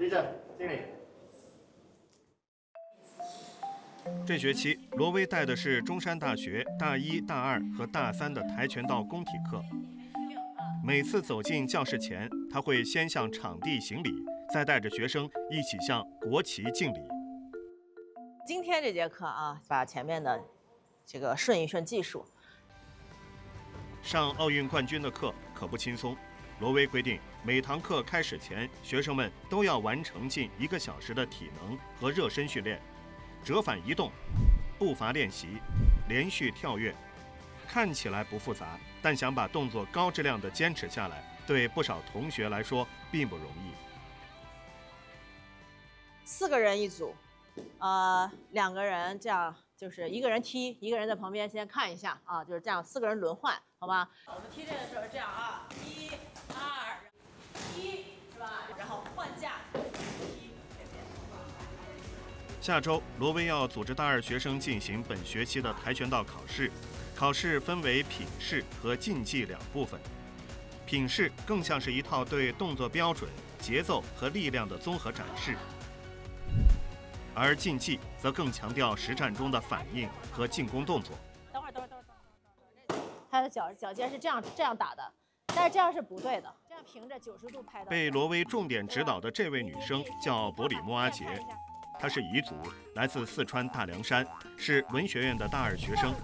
立正，敬礼。 这学期，罗威带的是中山大学大一、大二和大三的跆拳道公体课。每次走进教室前，他会先向场地行礼，再带着学生一起向国旗敬礼。 今天这节课啊，把前面的这个顺一顺技术。 上奥运冠军的课可不轻松。罗威规定，每堂课开始前，学生们都要完成近1个小时的体能和热身训练，折返移动、步伐练习、连续跳跃。看起来不复杂，但想把动作高质量地坚持下来，对不少同学来说并不容易。 4个人一组，2个人这样，就是1个人踢，1个人在旁边先看一下啊，就是这样4个人轮换，好吧？我们踢这个时候是这样啊，1、2、踢，是吧？然后换架踢这边。 下周，罗威要组织大二学生进行本学期的跆拳道考试。考试分为品试和竞技2部分。品试更像是一套对动作标准、节奏和力量的综合展示，而竞技则更强调实战中的反应和进攻动作。 等会儿，他的脚尖是这样打的，但是这样是不对的，这样平着90度拍的。 被罗威重点指导的这位女生叫伯里莫阿杰，她是彝族，来自四川大凉山，是文学院的大二学生。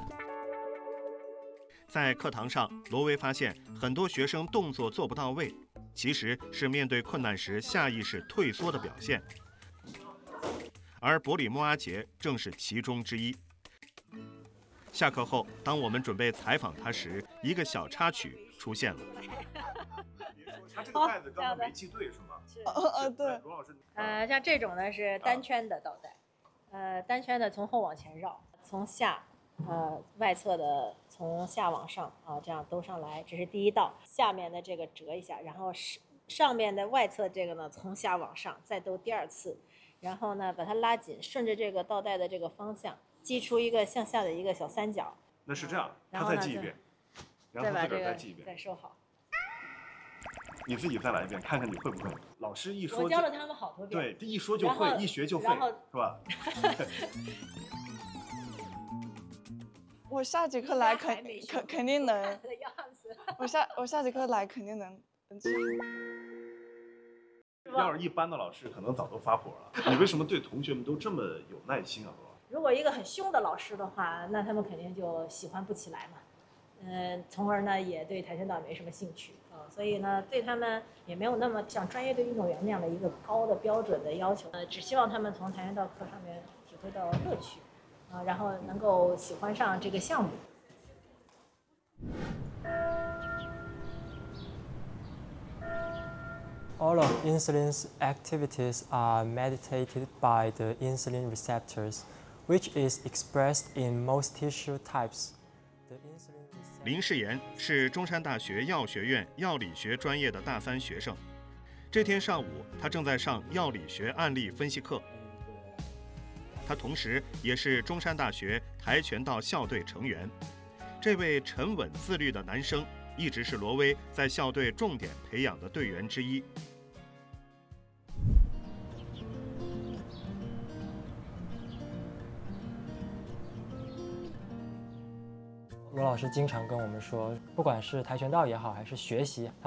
在课堂上，罗威发现很多学生动作做不到位，其实是面对困难时下意识退缩的表现，而伯里莫阿杰正是其中之一。下课后，当我们准备采访他时，一个小插曲出现了。 他这个带子刚刚没系对是吗？ 是。 对。罗老师。 像这种呢是单圈的倒带，单圈的从后往前绕，从下，外侧的从下往上啊，这样兜上来，这是第一道。下面的这个折一下，然后上面的外侧这个呢从下往上再兜第2次，然后呢把它拉紧，顺着这个倒带的这个方向击出一个向下的一个小3角。 那是这样，他再记一遍，然后再把这个再记一遍， 再收好。 你自己再来一遍，看看你会不会。老师一说， 我教了他们好多遍。 对，这一说就会，一学就会，是吧？ 我下节课来肯定能。我下节课来肯定能记。 要是一般的老师，可能早都发火了。你为什么对同学们都这么有耐心啊？ 如果一个很凶的老师的话，那他们肯定就喜欢不起来嘛。从而呢也对跆拳道没什么兴趣啊，所以呢对他们也没有那么像专业队运动员那样的一个高的标准的要求。只希望他们从跆拳道课上面体会到乐趣，然后能够喜欢上这个项目。 All of insulin's activities are mediated by the insulin receptors, which is expressed in most tissue types. 林世妍是中山大学药学院药理学专业的大3学生。这天上午，他正在上药理学案例分析课。他同时也是中山大学跆拳道校队成员。这位沉稳自律的男生，一直是罗威在校队重点培养的队员之一。 罗老师经常跟我们说，不管是跆拳道也好，还是学习，